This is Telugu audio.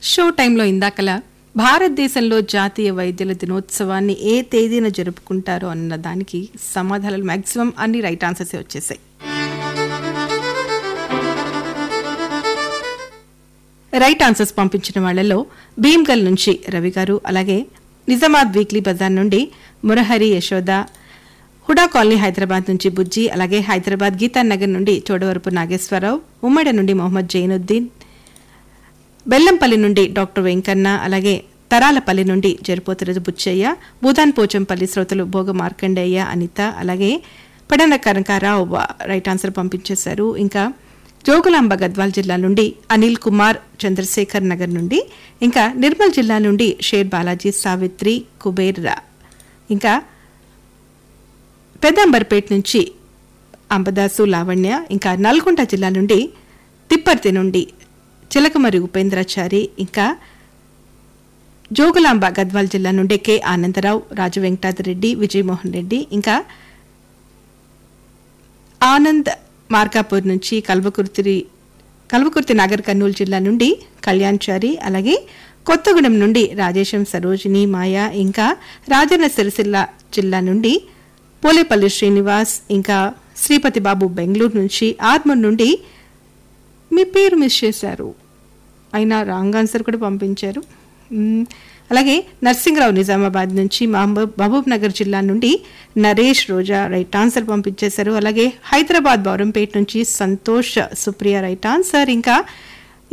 షో టైంలో ఇందాకలా భారతదేశంలో జాతీయ వైద్యుల దినోత్సవాన్ని ఏ తేదీన జరుపుకుంటారో అన్న దానికి సమాధానాలు మాక్సిమం అన్ని రైట్ ఆన్సర్సే వచ్చేసాయి. రైట్ ఆన్సర్స్ పంపించిన వాళ్లలో భీమ్గల్ నుంచి రవి గారు, అలాగే నిజామాబాద్ వీక్లీ బజార్ నుండి మురహరి యశోద, హుడా కాలనీ హైదరాబాద్ నుంచి బుజ్జి, అలాగే హైదరాబాద్ గీతానగర్ నుండి చోడవరపు నాగేశ్వరరావు, ఉమ్మడి నుండి మొహమ్మద్ జైనుద్దీన్, బెల్లంపల్లి నుండి డాక్టర్ వెంకన్న, అలాగే తరాలపల్లి నుండి జరిపోతురజు బుచ్చయ్య, భూదాన్ పోచంపల్లి శ్రోతలు భోగ మార్కండేయ, అనిత, అలాగే పడన కనకారావు రైట్ ఆన్సర్ పంపించేశారు. ఇంకా జోగులాంబ గద్వాల్ జిల్లా నుండి అనిల్ కుమార్, చంద్రశేఖర్ నగర్ నుండి, ఇంకా నిర్మల్ జిల్లా నుండి షేర్ బాలాజీ, సావిత్రి, కుబేర్, ఇంకా పెద్దంబర్పేట నుంచి అంబదాసు, లావణ్య, ఇంకా నల్గొండ జిల్లా నుండి తిప్పర్తి నుండి చిలకమరి ఉపేంద్రాచారి, ఇంకా జోగులాంబ గద్వాల్ జిల్లా నుండి కె ఆనందరావు, రాజు వెంకటాద్రెడ్డి, విజయమోహన్ రెడ్డి, ఇంకా ఆనంద్ మార్కాపూర్ నుంచి కల్వకుర్తి నాగర్ కర్నూలు జిల్లా నుండి కళ్యాణ్చారి, అలాగే కొత్తగూడెం నుండి రాజేశం, సరోజిని, మాయా, ఇంకా రాజన్న సిరిసిల్ల జిల్లా నుండి పోలేపల్లి శ్రీనివాస్, ఇంకా శ్రీపతి బాబు బెంగళూరు నుంచి, ఆర్మూర్ నుండి మీ పేరు మిస్ చేశారు అయినా రాంగ్ ఆన్సర్ కూడా పంపించారు. అలాగే నర్సింగ్రావు నిజామాబాద్ నుంచి, మహబూబ్ నగర్ జిల్లా నుండి నరేష్, రోజా రైట్ ఆన్సర్ పంపించేశారు. అలాగే హైదరాబాద్ బౌరంపేట నుంచి సంతోష్, సుప్రియ రైట్ ఆన్సర్. ఇంకా